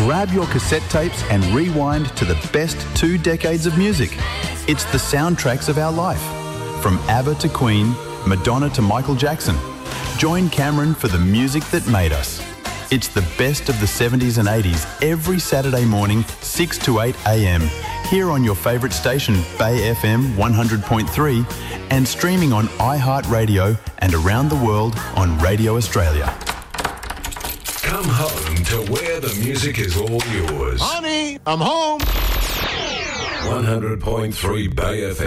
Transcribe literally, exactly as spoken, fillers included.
Grab your cassette tapes and rewind to the best two decades of music. It's the soundtracks of our life. From ABBA to Queen, Madonna to Michael Jackson. Join Cameron for the music that made us. It's the best of the seventies and eighties every Saturday morning, six to eight a m, here on your favourite station, Bay F M one hundred point three, and streaming on iHeartRadio and around the world on Radio Australia. Come home to where the music is all yours. Honey, I'm home. one hundred point three Bay F M.